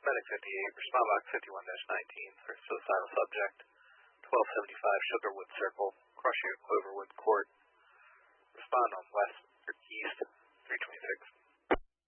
Fennec 58, respond box 51-19 for suicidal subject, 1275 Sugarwood Circle, crossing at Cloverwood Court. Respond on west or east 326.